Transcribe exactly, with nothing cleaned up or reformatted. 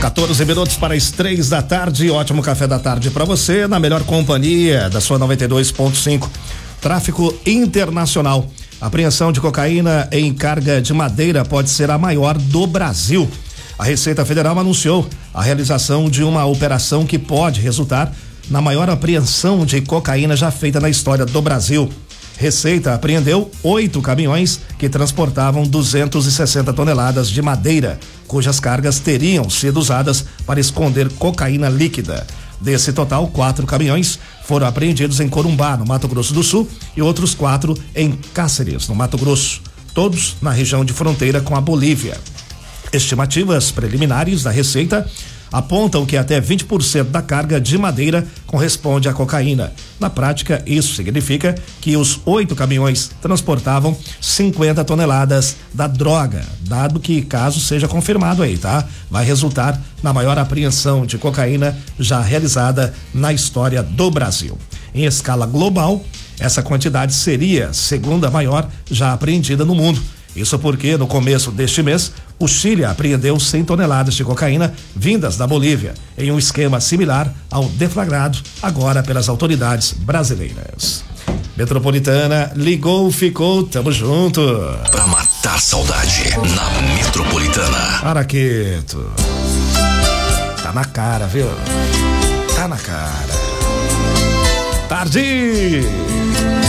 quatorze minutos para as três da tarde. Ótimo café da tarde para você, na melhor companhia da sua noventa e dois ponto cinco. Tráfico internacional. Apreensão de cocaína em carga de madeira pode ser a maior do Brasil. A Receita Federal anunciou a realização de uma operação que pode resultar na maior apreensão de cocaína já feita na história do Brasil. Receita apreendeu oito caminhões que transportavam duzentas e sessenta toneladas de madeira, cujas cargas teriam sido usadas para esconder cocaína líquida. Desse total, quatro caminhões foram apreendidos em Corumbá, no Mato Grosso do Sul, e outros quatro em Cáceres, no Mato Grosso, todos na região de fronteira com a Bolívia. Estimativas preliminares da Receita apontam que até vinte por cento da carga de madeira corresponde à cocaína. Na prática, isso significa que os oito caminhões transportavam cinquenta toneladas da droga, dado que, caso seja confirmado aí, tá? Vai resultar na maior apreensão de cocaína já realizada na história do Brasil. Em escala global, essa quantidade seria a segunda maior já apreendida no mundo. Isso porque, no começo deste mês, o Chile apreendeu cem toneladas de cocaína vindas da Bolívia, em um esquema similar ao deflagrado agora pelas autoridades brasileiras. Metropolitana, ligou, ficou, tamo junto. Pra matar saudade, na Metropolitana. Araqueto. Tá na cara, viu? Tá na cara. Tarde!